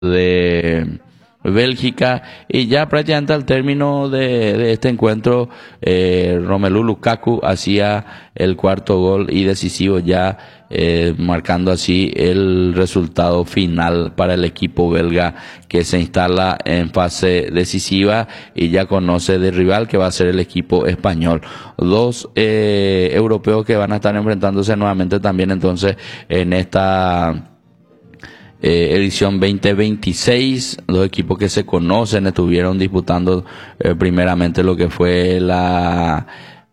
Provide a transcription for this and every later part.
de Bélgica. Y ya prácticamente al término de este encuentro, Romelu Lukaku hacía el cuarto gol y decisivo ya, marcando así el resultado final para el equipo belga, que se instala en fase decisiva y ya conoce de rival, que va a ser el equipo español. Dos europeos que van a estar enfrentándose nuevamente también entonces en esta edición 2026, dos equipos que se conocen, estuvieron disputando primeramente lo que fue la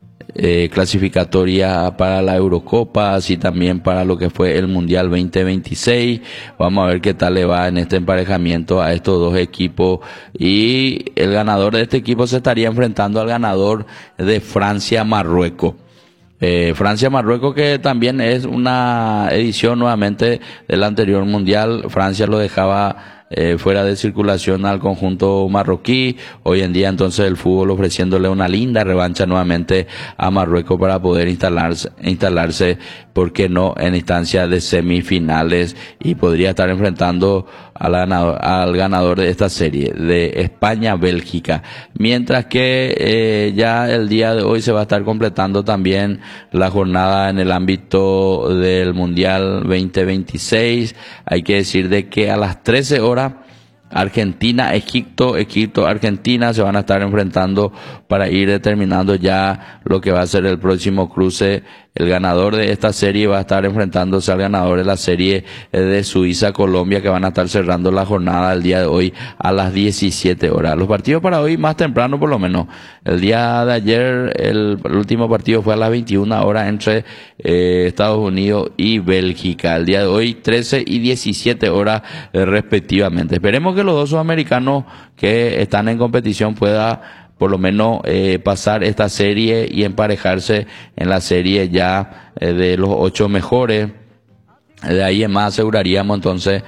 clasificatoria para la Eurocopa, así también para lo que fue el Mundial 2026. Vamos a ver qué tal le va en este emparejamiento a estos dos equipos, y el ganador de este equipo se estaría enfrentando al ganador de Francia-Marruecos. Francia-Marruecos, que también es una edición nuevamente del anterior mundial. Francia lo dejaba fuera de circulación al conjunto marroquí. Hoy en día entonces el fútbol ofreciéndole una linda revancha nuevamente a Marruecos para poder instalarse, ¿por qué no?, en instancia de semifinales, y podría estar enfrentando al ganador de esta serie, de España-Bélgica. Mientras que ya el día de hoy se va a estar completando también la jornada en el ámbito del Mundial 2026. Hay que decir de que a las 13 horas Argentina, Egipto, Argentina se van a estar enfrentando para ir determinando ya lo que va a ser el próximo cruce. El ganador de esta serie va a estar enfrentándose al ganador de la serie de Suiza, Colombia, que van a estar cerrando la jornada el día de hoy a las 17 horas. Los partidos para hoy más temprano, por lo menos. El día de ayer, el último partido fue a las 21 horas entre Estados Unidos y Bélgica. El día de hoy, 13 y 17 horas respectivamente. Esperemos que los dos sudamericanos que están en competición puedan por lo menos pasar esta serie y emparejarse en la serie ya de los 8 mejores. De ahí en más aseguraríamos entonces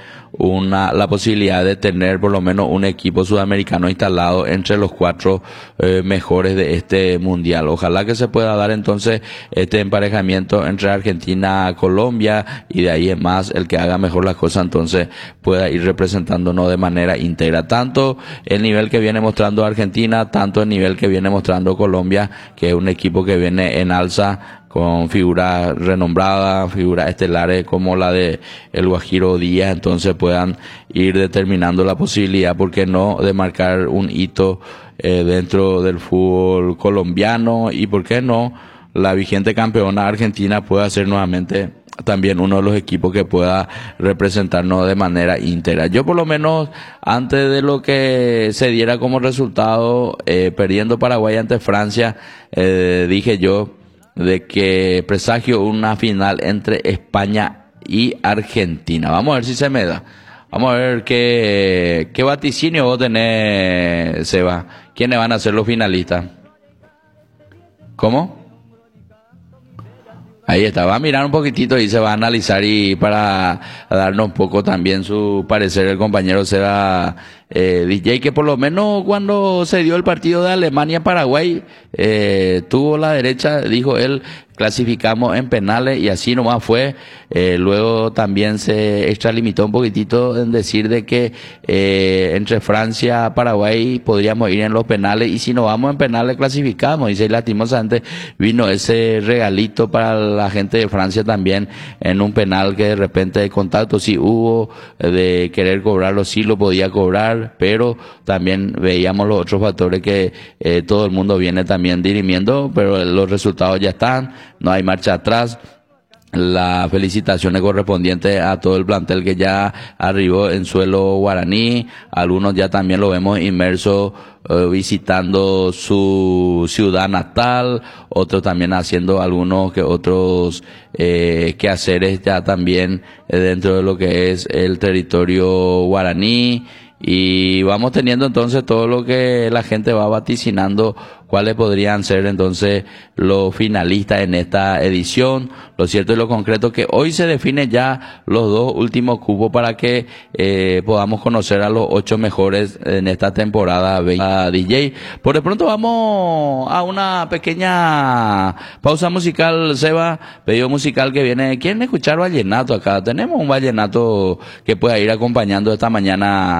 la posibilidad de tener por lo menos un equipo sudamericano instalado entre los 4 mejores de este mundial. Ojalá que se pueda dar entonces este emparejamiento entre Argentina, Colombia, y de ahí en más el que haga mejor las cosas entonces pueda ir representándonos de manera íntegra. Tanto el nivel que viene mostrando Argentina, tanto el nivel que viene mostrando Colombia, que es un equipo que viene en alza, con figuras renombradas, figuras estelares como la de el Guajiro Díaz, entonces puedan ir determinando la posibilidad, ¿por qué no?, de marcar un hito dentro del fútbol colombiano, y por qué no, la vigente campeona Argentina pueda ser nuevamente también uno de los equipos que pueda representarnos de manera íntegra. Yo por lo menos, antes de lo que se diera como resultado, perdiendo Paraguay ante Francia, dije yo de que presagio una final entre España y Argentina. Vamos a ver si se me da. Vamos a ver qué vaticinio vos tenés, Seba. ¿Quiénes van a ser los finalistas? ¿Cómo? Ahí está, va a mirar un poquitito y se va a analizar, y para darnos un poco también su parecer el compañero Seba DJ, que por lo menos cuando se dio el partido de Alemania-Paraguay, tuvo la derecha, dijo él, clasificamos en penales, y así nomás fue. Luego también se extralimitó un poquitito en decir de que entre Francia y Paraguay podríamos ir en los penales, y si no vamos en penales clasificamos, y se lastimosamente vino ese regalito para la gente de Francia también en un penal, que de repente de contacto sí hubo, de querer cobrarlo sí lo podía cobrar, pero también veíamos los otros factores que todo el mundo viene también dirimiendo, pero los resultados ya están, no hay marcha atrás. Las felicitaciones correspondientes a todo el plantel que ya arribó en suelo guaraní. Algunos ya también lo vemos inmerso visitando su ciudad natal, otros también haciendo algunos que otros quehaceres ya también dentro de lo que es el territorio guaraní. y vamos teniendo entonces todo lo que la gente va vaticinando, cuáles podrían ser entonces los finalistas en esta edición. Lo cierto y lo concreto que hoy se definen ya los dos últimos cupos para que podamos conocer a los 8 mejores en esta temporada DJ. Por de pronto vamos a una pequeña pausa musical, Seba, pedido musical que viene. ¿Quieren escuchar vallenato acá? Tenemos un vallenato que pueda ir acompañando esta mañana